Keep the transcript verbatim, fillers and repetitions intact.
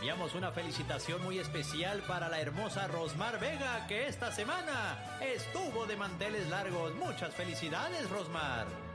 Enviamos una felicitación muy especial para la hermosa Rosmar Vega, que esta semana estuvo de manteles largos. Muchas felicidades, Rosmar.